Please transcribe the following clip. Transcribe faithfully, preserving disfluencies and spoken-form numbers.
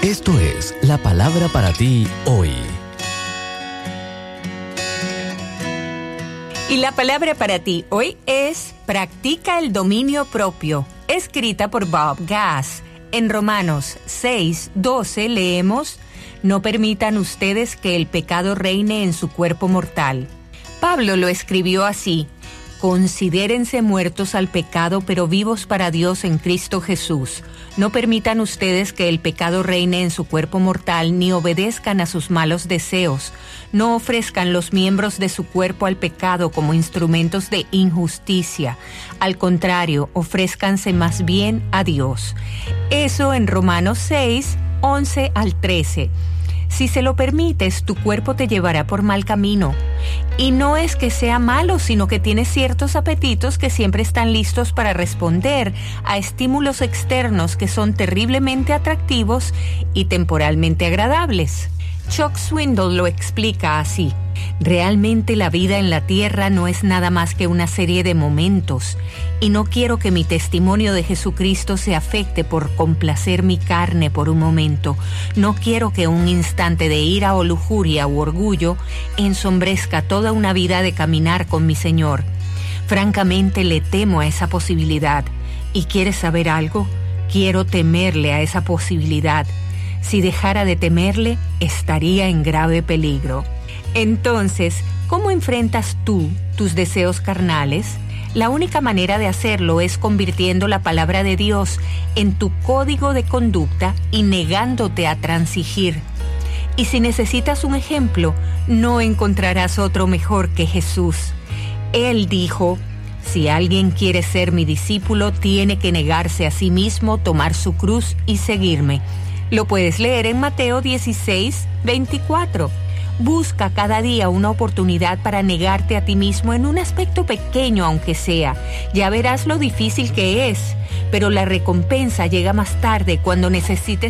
Esto es la palabra para ti hoy. Y la palabra para ti hoy es Practica el dominio propio, escrita por Bob Gass. En Romanos seis doce leemos: No permitan ustedes que el pecado reine en su cuerpo mortal. Pablo lo escribió así: Considérense muertos al pecado, pero vivos para Dios en Cristo Jesús. No permitan ustedes que el pecado reine en su cuerpo mortal, ni obedezcan a sus malos deseos. No ofrezcan los miembros de su cuerpo al pecado como instrumentos de injusticia. Al contrario, ofrézcanse más bien a Dios. Eso en Romanos seis, once al trece. Si se lo permites, tu cuerpo te llevará por mal camino. Y no es que sea malo, sino que tiene ciertos apetitos que siempre están listos para responder a estímulos externos que son terriblemente atractivos y temporalmente agradables. Chuck Swindoll lo explica así: realmente la vida en la tierra no es nada más que una serie de momentos, y no quiero que mi testimonio de Jesucristo se afecte por complacer mi carne por un momento. No quiero que un instante de ira o lujuria u orgullo ensombrezca toda una vida de caminar con mi Señor. Francamente le temo a esa posibilidad. ¿Y quieres saber algo? Quiero temerle a esa posibilidad. Si dejara de temerle, estaría en grave peligro. Entonces, ¿cómo enfrentas tú tus deseos carnales? La única manera de hacerlo es convirtiendo la palabra de Dios en tu código de conducta y negándote a transigir. Y si necesitas un ejemplo, no encontrarás otro mejor que Jesús. Él dijo: si alguien quiere ser mi discípulo, tiene que negarse a sí mismo, tomar su cruz y seguirme. Lo puedes leer en Mateo dieciséis, veinticuatro. Busca cada día una oportunidad para negarte a ti mismo en un aspecto pequeño aunque sea. Ya verás lo difícil que es, pero la recompensa llega más tarde cuando necesites